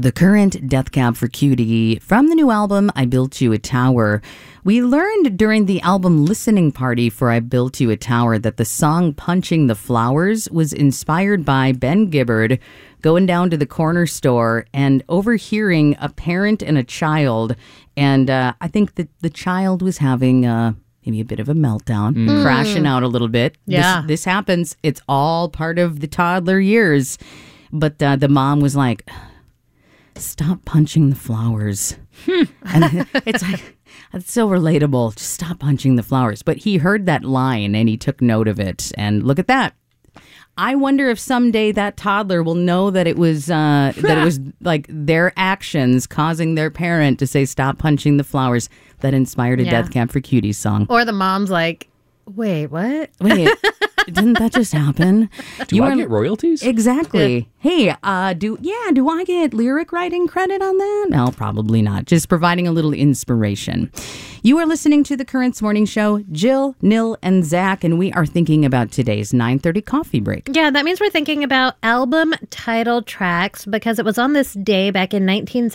The Current, Death Cab for Cutie, from the new album, I Built You a Tower. We learned during the album listening party for I Built You a Tower that the song Punching the Flowers was inspired by Ben Gibbard going down to the corner store and overhearing a parent and a child. And I think that the child was having maybe a bit of a meltdown, crashing out a little bit. Yeah. This happens. It's all part of the toddler years. But the mom was like, stop punching the flowers. And it's like, it's so relatable. Just stop punching the flowers. But he heard that line and he took note of it. And look at that. I wonder if someday that toddler will know that it was like their actions causing their parent to say stop punching the flowers that inspired a Death Cab for Cutie song. Or the mom's like, wait, what? Wait, didn't that just happen? Do I get royalties? Exactly. Hey, do I get lyric writing credit on that? No, probably not. Just providing a little inspiration. You are listening to The Currents Morning Show. Jill, Nil, and Zach, and we are thinking about today's 9:30 coffee break. Yeah, that means we're thinking about album title tracks because it was on this day back in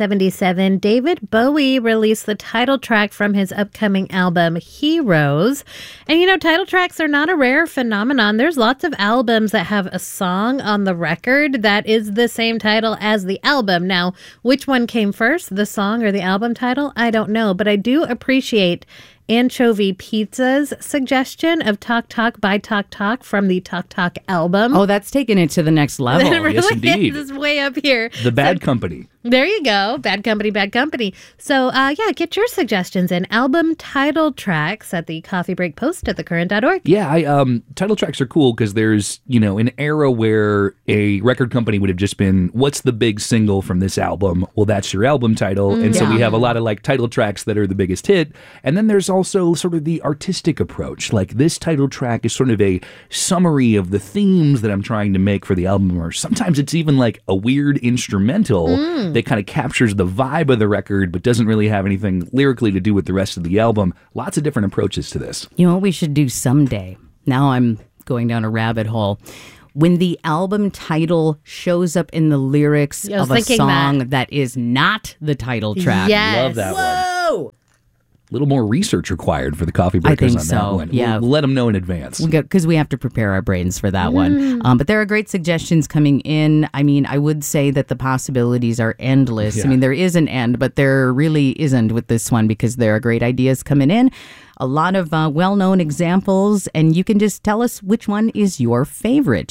1977. David Bowie released the title track from his upcoming album, Heroes. And you know, title tracks are not a rare phenomenon. There's lots of albums that have a song on the record that is the same title as the album. Now, which one came first, the song or the album title? I don't know, but I do appreciate Anchovy Pizza's suggestion of Talk Talk by Talk Talk from the Talk Talk album. Oh, that's taking it to the next level. It really Yes, indeed. is. It's way up here. The Bad Company. There you go. Bad Company, Bad Company. So, get your suggestions and album title tracks at the Coffee Break post at thecurrent.org. Yeah, title tracks are cool because there's, an era where a record company would have just been, what's the big single from this album? Well, that's your album title. And so we have a lot of title tracks that are the biggest hit. And then there's also sort of the artistic approach. Like this title track is sort of a summary of the themes that I'm trying to make for the album. Or sometimes it's even like a weird instrumental that kind of captures the vibe of the record, but doesn't really have anything lyrically to do with the rest of the album. Lots of different approaches to this. You know what we should do someday? Now I'm going down a rabbit hole. When the album title shows up in the lyrics of a song that is not the title track. Yes. Love that one. Whoa! A little more research required for the coffee breakers think on so, that one. yeah. We'll let them know in advance. Because we have to prepare our brains for that one. But there are great suggestions coming in. I mean, I would say that the possibilities are endless. Yeah. I mean, there is an end, but there really isn't with this one because there are great ideas coming in. A lot of well-known examples, and you can just tell us which one is your favorite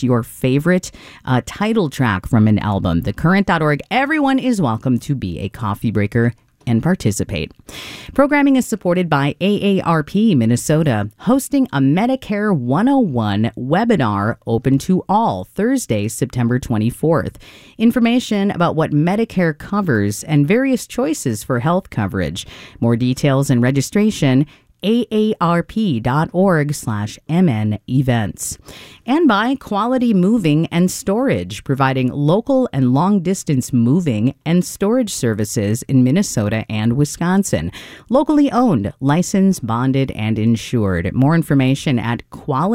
title track from an album. Thecurrent.org. Everyone is welcome to be a coffee breaker and participate. Programming is supported by AARP Minnesota, hosting a Medicare 101 webinar open to all Thursday, September 24th. Information about what Medicare covers and various choices for health coverage. More details and registration aarp.org/MN events. And by Quality Moving and Storage, providing local and long-distance moving and storage services in Minnesota and Wisconsin. Locally owned, licensed, bonded, and insured. More information at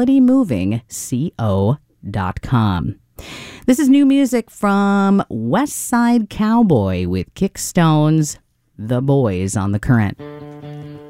qualitymovingco.com. This is new music from West Side Cowboy with Kickstone's The Boys on The Current.